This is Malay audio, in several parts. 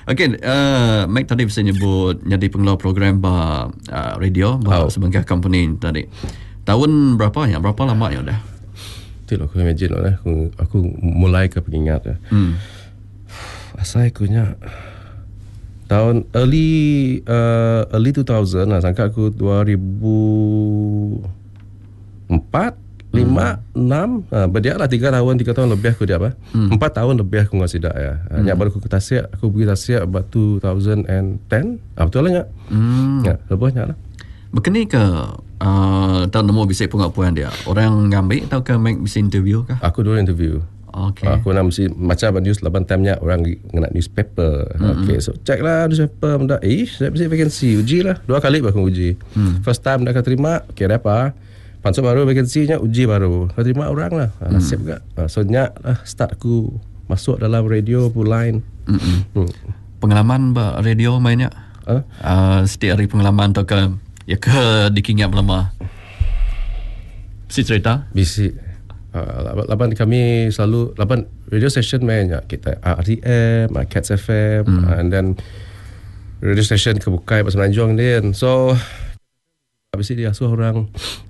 Okay, Mac tadi bisa nyebut jadi pengelola program radio sebagai company tadi. Tahun berapa ya? Berapa lama ya dah? Itulah aku imagine lah. Aku mulai ke pengingat ya. Asal aku nya tahun early 2000 lah. Sangka aku 2004 5, 6 berdiak lah 3 tahun lebih aku dia 4 tahun lebih aku ngasih dak ya. Nya baru aku Tasik, aku pergi Tasik about 2010. Betul lah nya. Ya, lebihnya lah. Begini ke tahun nemu bisa pengakuan dia. Orang ngambil atau ke make bisa interview kah? Aku dulu interview. Okay. Aku nak mesti macam news 8 time-nya orang nak newspaper. Okay, so check lah newspaper benda. Saya mesti vacancy, uji lah. 2 kali aku uji. First time dah terima, okay dah apa? Pansuk baru vacancy-nya uji baru. Terima orang lah. Nasib juga. So nyak lah start aku masuk dalam radio line. Pengalaman radio mainnya? Setiap hari pengalaman atau ke ya ke dikingat lama? Bisi cerita? Bisi. Lapan kami selalu lapan radio station mainnya kita RTM, Cats FM, and then radio station kebukai pasal Semenanjung din. So bisi dia suruh orang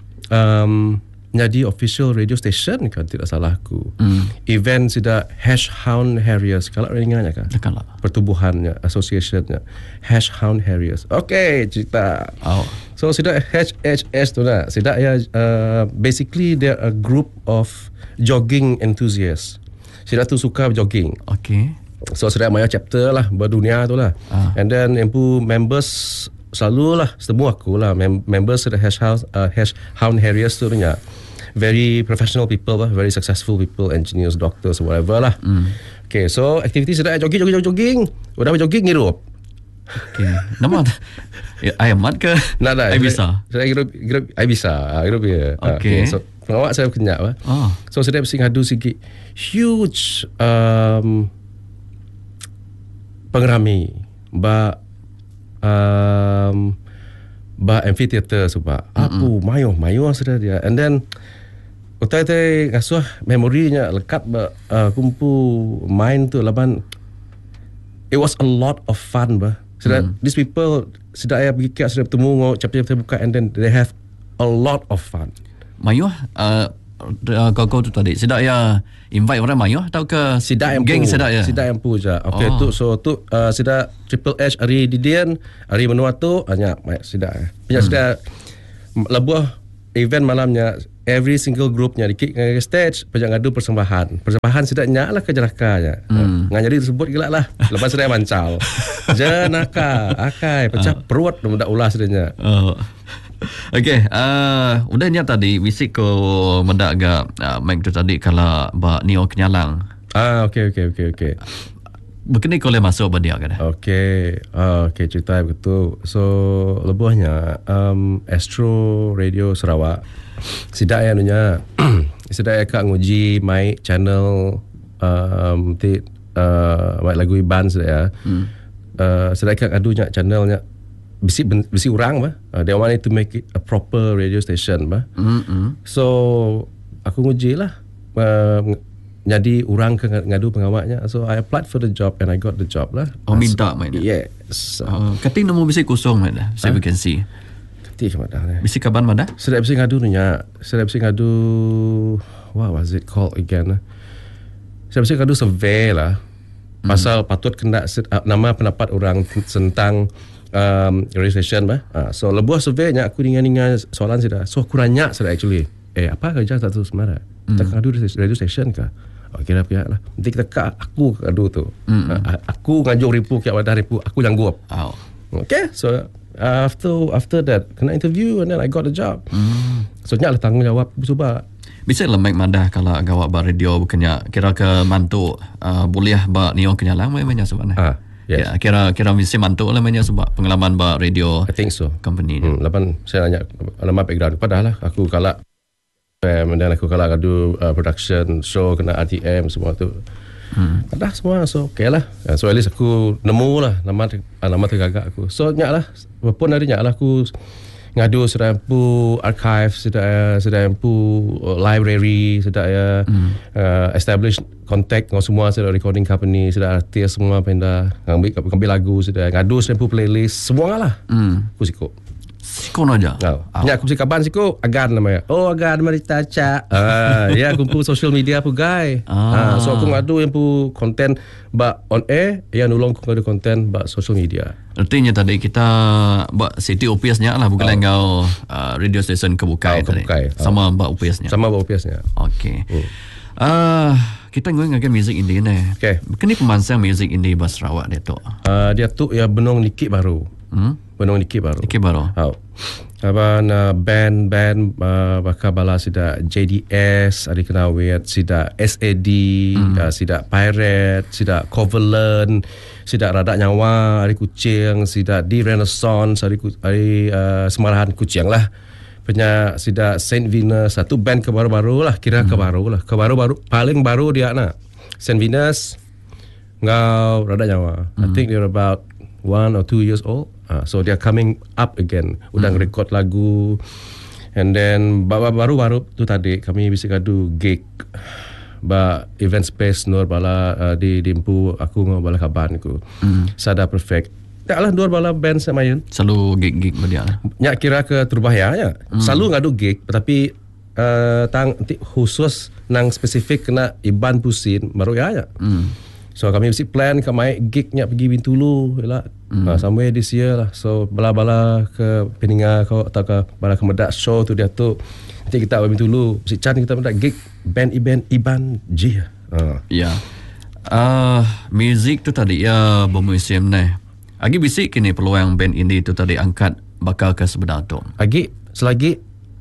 jadi official radio station kan tidak salah aku. Event sudah Hound Harriers kalau ringannya kan. Pertubuhannya, associationnya Hound Harriers. Okay, cerita. So sudah HHS tu lah. Sudah ya basically they're a group of jogging enthusiasts. Sudah tu suka jogging. Okay. So sudah maya chapter lah berdunia tu lah. And then empu members selalu lah semua aku lah members sudah Hound Harriers tu nya very professional people lah, very successful people, engineers, doctors, whatever lah. Okay, so activity sudah jogging. Udah jogging hirup. Okay. Nama Ayamat ke? Nak dah. I bisa. Saya hirup I bisa. Hirup ya. Okay. So pengawak saya kenyak lah. So saya mesti ngadu sikit huge pengerami ba amphitheater sebab apa mayo sudah dia. And then utai ngasuh memorinya lekat kumpu main tu laban. It was a lot of fun sudah these people sudah saya pergi kat sudah bertemu chapter buka, and then they have a lot of fun. Mayo kau tu tadi sidak ya invite orang mayo atau ke sidak yang geng sidak ya? Sidak yang pu je. Okay, tu so tu sidak Triple H hari Didian, hari menua tu hanya sidak. Punya sidak lebuh event malamnya every single groupnya di stage banyak ngadu persembahan sidaknya lah kejerakanya. Ngan jadi disebut gila lah. Lepas sidak mancal. Jenaka akai pecah perut dah ulas sidaknya. Okay, udah niat tadi bisik ko mendak agak Mike tu tadi kalau Neo Kenyalang. Okay. Begini kau boleh masuk dia kan? Okay, cerita begitu. So lebuhnya Astro Radio Sarawak. Sidak ya nunya. Sidak ya kak nguji mic channel mic lagu Iban sidak ya. Sidak kak adunya channelnya bisi orang they wanted to make it a proper radio station so aku nguji lah jadi orang ke ngadu pengawaknya, so I applied for the job and I got the job lah. Minta main yes. Kating nemu bisi kosong main dah saya vacancy kating kemana bisi kaban mana sudah bisi ngadu nya what was it called again sudah bisi ngadu survey lah pasal patut kena nama pendapat orang tentang registration so lebuh surveynya aku dengan soalan sudah. So aku nanya sudah actually apa kerja satu semara kita ngadu radio station kah? Kira pihak lah nanti kita aku ngadu tu aku ngajuk ribu kiak wadah ribu aku janggup. Okay, so after that kena interview and then I got the job. So nyak lah tanggungjawab sebab bisa lemak madah kalau gawak bar radio bukannya kira ke mantu boleh ba Neo Kenyalang mainnya sebenarnya. Yes. Ya, kira mesti mantuk lah mainnya sebab pengalaman ba radio. I think so. Company ni. Lapan saya nanya nama background padahal lah aku kalak dan aku kalak adu production show kena RTM semua tu. Ada semua so okay lah. So at least aku nemu lah nama tergagak aku. So nyak lah walaupun hari nyak lah aku ngadu sudah empu archive, sudah empu library, sudah establish contact dengan semua, sudah recording company, sudah artis semua pindah ambil lagu, sudah ngadu sudah empu playlist semua lah. Aku siko aja. Nya aku kaban siko Agan namanya. Oh Agan mari taca. Ya kumpul social media pu guy. So aku ngadu yang pu konten ba on air, yang nulung aku ngadu konten ba social media. Artinya tadi kita ba city OPS-nya lah, bukan engkau radio station Kebukai tadi. Sama ba OPS-nya. Sama ba OPS-nya. Okey. Kita ngomong music indie ni. Okay. Kini pemansang music indie ba Sarawak dia tu. Dia tu ya benong nikit baru. Benong nikit baru. Nikit baru. Aban band bakal bala sida JDS, adik kenal wet sida SAD, sida Pirate, sida Covalent, sida Radak Nyawa, adik Kucing, sida di Renaissance, adik Semarahan Kucing lah. Punya sida Saint Venus, satu band kebaru-baru lah, kebaru-baru paling baru dia nak. Saint Venus ngau Radak Nyawa. I think they're about 1 or 2 years old. So they're coming up again. Udah record lagu. And then baru-baru tu tadi kami bisa gadu gig ba event space Nur bala di Dimpu, aku ngau bala kaban ku. Sada perfect. Taklah dua bala band samayan. Selalu gig dia lah. Nya kira ke Terbahaya ya. Selalu ngadu gig tapi tang khusus nang spesifik kena Iban Pusin baru ya. So kami mesti plan ke main gignya pergi Bintulu lah. Somewhere this year lah. So bala-bala ke Peninga kau atau ke bala ke Medak show tu dia tu. Nanti kita ke Bintulu. Mesti can kita medak gig band Iban J. Ya. Music tu tadi ya bermusim ni. Agi bisik kini peluang band indie tu tadi angkat bakal ke sebenar tu. Agi selagi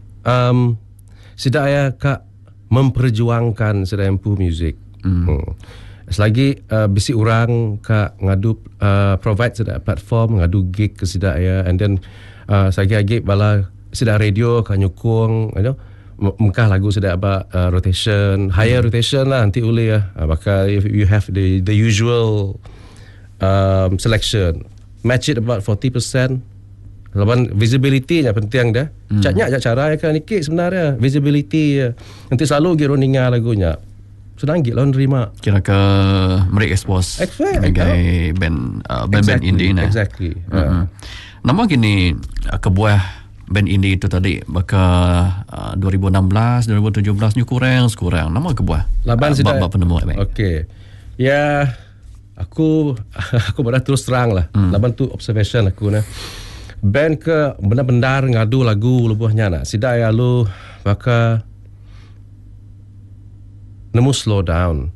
sidak ya kak memperjuangkan sedempu music. Selagi bisi orang kak ngadu provide sedak platform ngadu gig ke sidak ya, and then selagi bala sidak radio kak nyukung mengkah lagu sedak apa rotation, higher rotation lah nanti boleh ya. Bakal if you have the usual selection, match it about 40%. Lawan visibility nya penting dah. Caknya cara kan nikik sebenarnya visibility ya. Nanti selalu giro ninga lagunya. Sedang gila nerima. Kira ke mereka expose sebagai band indie ni. Exactly. Namun kini kebuah band indie itu tadi bakal 2016, 2017 ni kurang. Nama kebuah. Laban sudah penemu. Okey. Ya aku pada terus terang lah. Laban tu observation aku nah. Band ke benar-benar ngadu lagu lebuhnya nak. Sidak ya lu bakal nemu slow down.